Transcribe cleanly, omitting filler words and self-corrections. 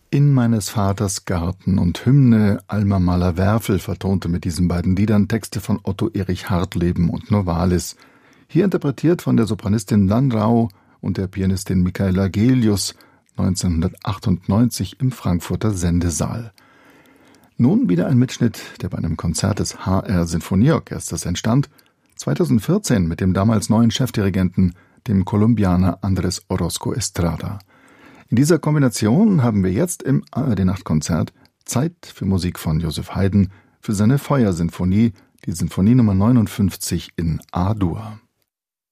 In meines Vaters Garten und Hymne Alma Mahler-Werfel vertonte mit diesen beiden Liedern Texte von Otto Erich Hartleben und Novalis. Hier interpretiert von der Sopranistin Landau und der Pianistin Michaela Gelius 1998 im Frankfurter Sendesaal. Nun wieder ein Mitschnitt, der bei einem Konzert des HR Sinfonieorchesters entstand, 2014 mit dem damals neuen Chefdirigenten, dem Kolumbianer Andrés Orozco Estrada. In dieser Kombination haben wir jetzt im ARD-Nachtkonzert Zeit für Musik von Joseph Haydn für seine Feuersinfonie, die Sinfonie Nummer 59 in A-Dur.